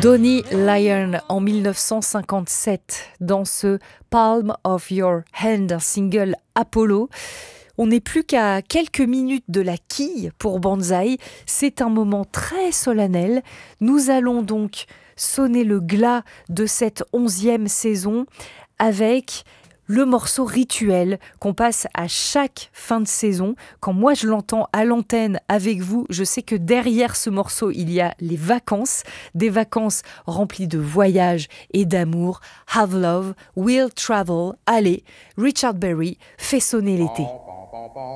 Donny Lyon en 1957 dans ce Palm of Your Hand, un single Apollo. On n'est plus qu'à quelques minutes de la quille pour Banzai. C'est un moment très solennel. Nous allons donc sonner le glas de cette 11e saison avec le morceau rituel qu'on passe à chaque fin de saison. Quand moi je l'entends à l'antenne avec vous, je sais que derrière ce morceau, il y a les vacances, des vacances remplies de voyages et d'amour. Have love, will travel. Allez, Richard Berry fait sonner l'été.